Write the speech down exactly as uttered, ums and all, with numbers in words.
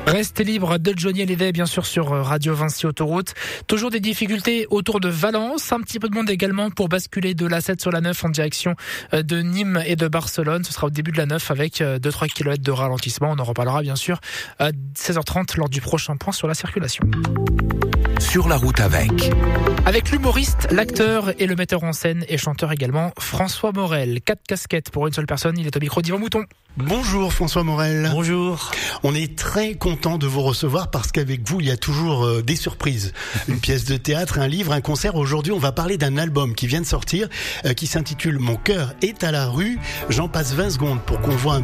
Restez libre de Johnny Hallyday, bien sûr, sur Radio Vinci Autoroute. Toujours des difficultés autour de Valence. Un petit peu de monde également pour basculer de l'A sept sur la neuf en direction de Nîmes et de Barcelone. Ce sera au début de la neuf avec deux à trois kilomètres de ralentissement. On en reparlera, bien sûr, à seize heures trente lors du prochain point sur la circulation. Sur la route avec. Avec l'humoriste, l'acteur et le metteur en scène et chanteur également, François Morel. Quatre casquettes pour une seule personne. Il est au micro d'Yvan Mouton. Bonjour François Morel. Bonjour. On est très content de vous recevoir parce qu'avec vous, il y a toujours euh, des surprises. Une pièce de théâtre, un livre, un concert. Aujourd'hui, on va parler d'un album qui vient de sortir, euh, qui s'intitule Mon cœur est à la rue. J'en passe vingt secondes pour qu'on voit un